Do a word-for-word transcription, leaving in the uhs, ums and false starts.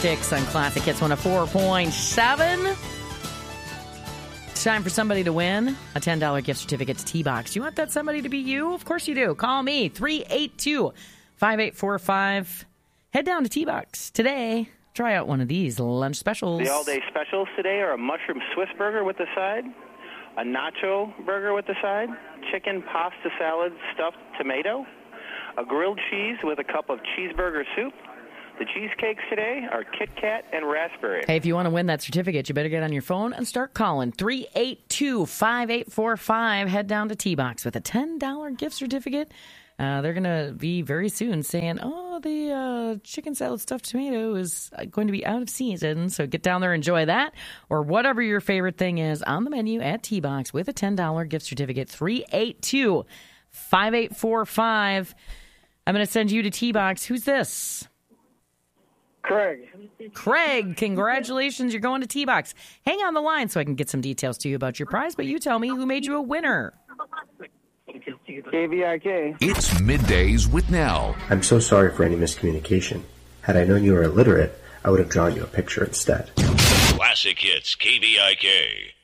Sticks on Classic Hits one oh four point seven. It's time for somebody to win a ten dollars gift certificate to T-Box. You want that somebody to be you? Of course you do. Call me, three eight two, five eight four five. Head down to T-Box today. Try out one of these lunch specials. The all-day specials today are a mushroom Swiss burger with the side, a nacho burger with the side, chicken pasta salad stuffed tomato, a grilled cheese with a cup of cheeseburger soup. The cheesecakes today are Kit Kat and raspberry. Hey, if you want to win that certificate, you better get on your phone and start calling. three eight two, five eight four five. Head down to T-Box with a ten dollars gift certificate. Uh, they're going to be very soon saying, oh, the uh, chicken salad stuffed tomato is going to be out of season. So get down there, enjoy that. Or whatever your favorite thing is on the menu at T-Box with a ten dollars gift certificate. three eight two, five eight four five. I'm going to send you to T-Box. Who's this? Craig. Craig, congratulations. You're going to T-Box. Hang on the line so I can get some details to you about your prize, but you tell me who made you a winner. K V I K. It's Middays with Nell. I'm so sorry for any miscommunication. Had I known you were illiterate, I would have drawn you a picture instead. Classic Hits K V I K.